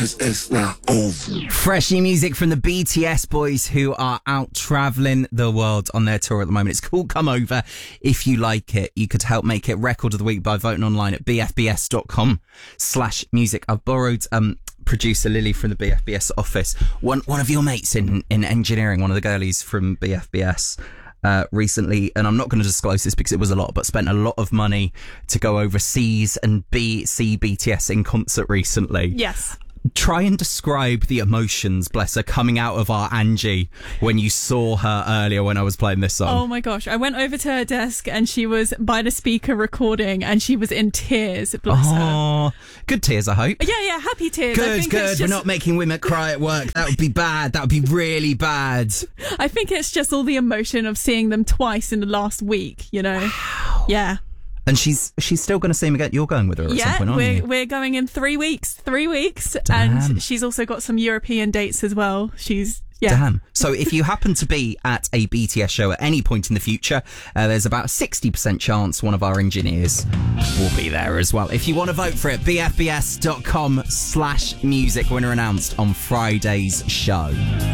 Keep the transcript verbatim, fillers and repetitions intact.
It's, it's not over. Fresh new music from the B T S boys who are out travelling the world on their tour at the moment. It's called Come Over. If you like it, you could help make it Record of the Week by voting online at bfbs.com slash music. I've borrowed um, producer Lily from the B F B S office. One one of your mates in, in engineering, one of the girlies from B F B S, uh, recently, and I'm not going to disclose this because it was a lot, but spent a lot of money to go overseas and be, see B T S in concert recently. Yes. Try and describe the emotions, bless her, coming out of our Angie when you saw her earlier when I was playing this song. Oh my gosh. I went over to her desk and she was by the speaker recording and she was in tears. Bless her. Oh, good tears, I hope. Yeah, yeah, happy tears. I Good, think good. it's just, We're not making women cry at work. That would be bad. That would be really bad. I think it's just all the emotion of seeing them twice in the last week, you know? Wow. Yeah. And she's she's still going to see him again. You're going with her at yeah, some point, aren't we're, you? we're going in three weeks. Three weeks. Damn. And she's also got some European dates as well. She's, yeah. Damn. So if you happen to be at a B T S show at any point in the future, uh, there's about a sixty percent chance one of our engineers will be there as well. If you want to vote for it, bfbs.com slash music. Winner announced on Friday's show.